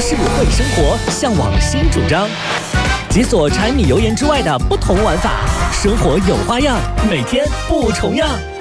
式会生活，向往新主张。解锁柴米油盐之外的不同玩法，生活有花样，每天不重样。